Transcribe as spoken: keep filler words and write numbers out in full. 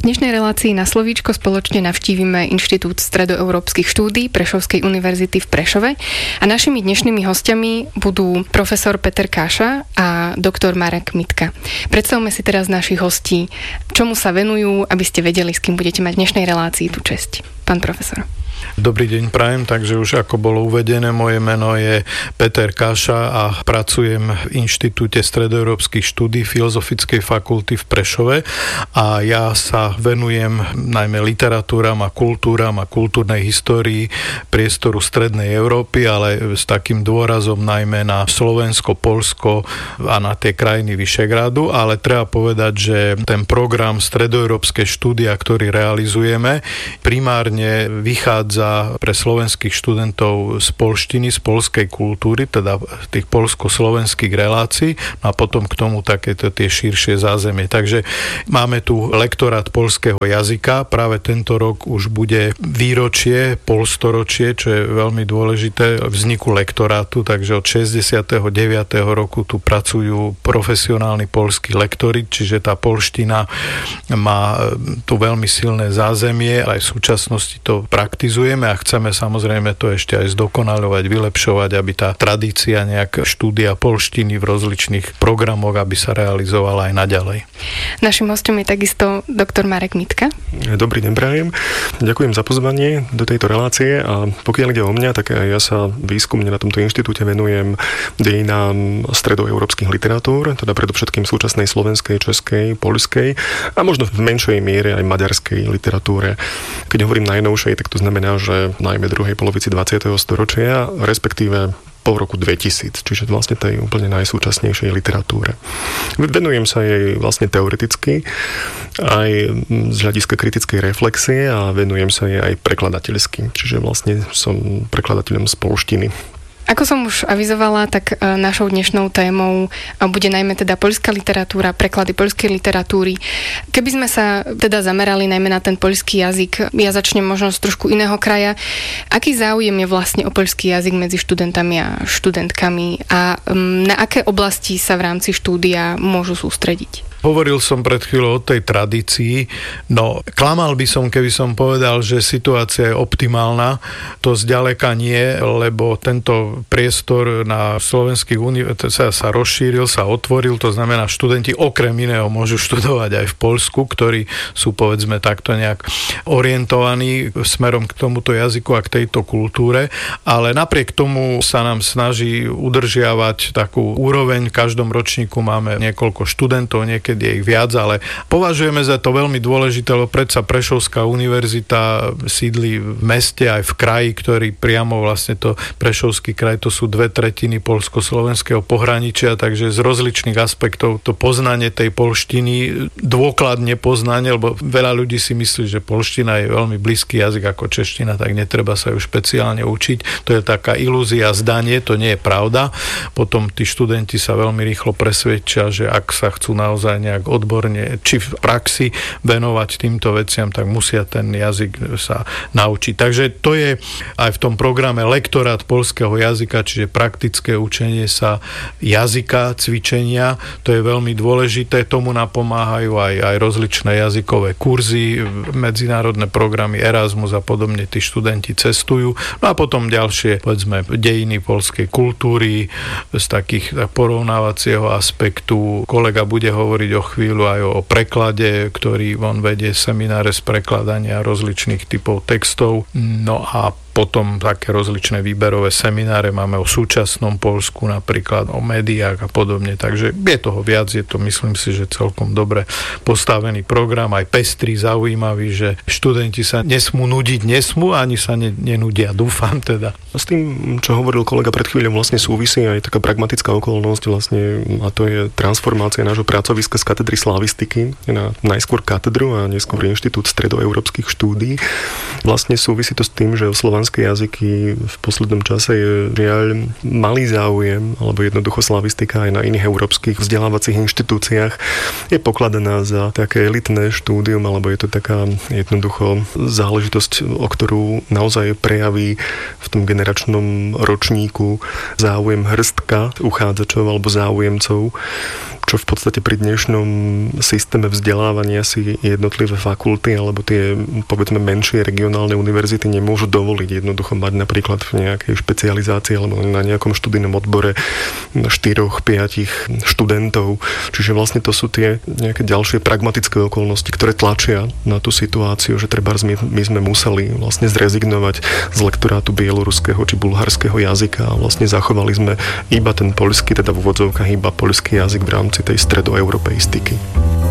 dnešnej relácii Na slovíčko spoločne navštívime Inštitút stredoeurópskych štúdií Prešovskej univerzity v Prešove a našimi dnešnými hostiami budú profesor Peter Káša a doktor Marek Mitka. Predstavme si teraz našich hostí, čomu sa venujú, aby ste vedeli, s kým budete mať v dnešnej relácii tú česť. Pán profesor. Dobrý deň, prajem, takže už ako bolo uvedené, moje meno je Peter Káša a pracujem v Inštitúte stredoeurópskych štúdií Filozofickej fakulty v Prešove a ja sa venujem najmä literatúram a kultúram a kultúrnej histórii priestoru Strednej Európy, ale s takým dôrazom najmä na Slovensko, Poľsko a na tie krajiny Vyšegrádu, ale treba povedať, že ten program stredoeurópske štúdia, ktorý realizujeme, primárne vychádza pre slovenských študentov z poľštiny, z poľskej kultúry, teda tých poľsko-slovenských relácií a potom k tomu takéto tie širšie zázemie. Takže máme tu lektorát poľského jazyka, práve tento rok už bude výročie, polstoročie, čo je veľmi dôležité, vzniku lektorátu, takže od šesťdesiateho deviateho roku tu pracujú profesionálni poľskí lektori, čiže tá poľština má tu veľmi silné zázemie, aj v súčasnosti to praktizujeme a chceme samozrejme to ešte aj zdokonaľovať, vylepšovať, aby tá tradícia nejak štúdia poľštiny v rozličných programoch, aby sa realizovala aj naďalej. Našim hostom je takisto doktor Marek Mitka. Dobrý deň, prajem. Ďakujem za pozvanie do tejto relácie a pokiaľ ide o mňa, tak ja sa výskumne na tomto inštitúte venujem dejinám stredoeurópskych literatúr, teda predovšetkým súčasnej slovenskej, českej, poľskej a možno v menšej miere aj maďarskej literatúre. Keď hovorím najnovšej, tak to znamená, že najmä druhej polovici dvadsiateho storočia, respektíve po roku dvetisíc, čiže vlastne tej úplne najsúčasnejšej literatúre. Venujem sa jej vlastne teoreticky, aj z hľadiska kritickej reflexie a venujem sa jej aj prekladateľsky, čiže vlastne som prekladateľom z poľštiny. Ako som už avizovala, tak našou dnešnou témou bude najmä teda poľská literatúra, preklady poľskej literatúry. Keby sme sa teda zamerali najmä na ten poľský jazyk, ja začnem možno z trošku iného kraja. Aký záujem je vlastne o poľský jazyk medzi študentami a študentkami a na aké oblasti sa v rámci štúdia môžu sústrediť? Hovoril som pred chvíľou o tej tradícii, no klamal by som, keby som povedal, že situácia je optimálna, to zďaleka nie, lebo tento priestor na slovenských univerzitách sa rozšíril, sa otvoril, to znamená, študenti okrem iného môžu študovať aj v Poľsku, ktorí sú povedzme takto nejak orientovaní smerom k tomuto jazyku a k tejto kultúre, ale napriek tomu sa nám snaží udržiavať takú úroveň, v každom ročníku máme niekoľko študentov, niekedy keď je ich viac, ale považujeme za to veľmi dôležité, lebo predsa Prešovská univerzita sídli v meste aj v kraji, ktorý priamo vlastne to Prešovský kraj, to sú dve tretiny poľsko-slovenského pohraničia, takže z rozličných aspektov to poznanie tej poľštiny, dôkladne poznanie, lebo veľa ľudí si myslí, že poľština je veľmi blízky jazyk ako čeština, tak netreba sa ju špeciálne učiť. To je taká ilúzia, zdanie, to nie je pravda. Potom tí študenti sa veľmi rýchlo presvedčia, že ak sa chcú naozaj nejak odborne, či v praxi venovať týmto veciam, tak musia ten jazyk sa naučiť. Takže to je aj v tom programe lektorát poľského jazyka, čiže praktické učenie sa jazyka, cvičenia, to je veľmi dôležité, tomu napomáhajú aj, aj rozličné jazykové kurzy, medzinárodné programy Erasmus a podobne, tí študenti cestujú. No a potom ďalšie, povedzme, dejiny poľskej kultúry z takých tak porovnávacieho aspektu. Kolega bude hovoriť o chvíľu aj o preklade, ktorý on vedie semináre z prekladania rozličných typov textov. No a potom také rozličné výberové semináre máme o súčasnom Poľsku, napríklad o médiách a podobne. Takže je toho viac, je to, myslím si, že celkom dobre postavený program, aj pestrý, zaujímavý, že študenti sa nesmú nudiť, nesmú, ani sa ne, nenudia, dúfam teda. S tým, čo hovoril kolega pred chvíľou, vlastne súvisí aj taká pragmatická okolnosť vlastne, a to je transformácia nášho pracoviska z katedry slavistiky na najskôr katedru a neskôr Inštitút stredoeurópskych štúdií. Vlastne súvisí to s tým, že o slovanských slovenské jazyky v poslednom čase je žiaľ malý záujem, alebo jednoducho slavistika aj na iných európskych vzdelávacích inštitúciách je pokladaná za také elitné štúdium, alebo je to taká jednoducho záležitosť, o ktorú naozaj prejaví v tom generačnom ročníku záujem hrstka uchádzačov alebo záujemcov, čo v podstate pri dnešnom systéme vzdelávania si jednotlivé fakulty alebo tie, povedzme, menšie regionálne univerzity nemôžu dovoliť jednoducho mať napríklad v nejakej špecializácii alebo na nejakom študijnom odbore štyroch, piatich študentov. Čiže vlastne to sú tie nejaké ďalšie pragmatické okolnosti, ktoré tlačia na tú situáciu, že treba my, my sme museli vlastne zrezignovať z lektorátu bieloruského či bulharského jazyka a vlastne zachovali sme iba ten poľský, teda v úvodzovkách iba poľský jazyk v rámci tej stredoeuropeistiky.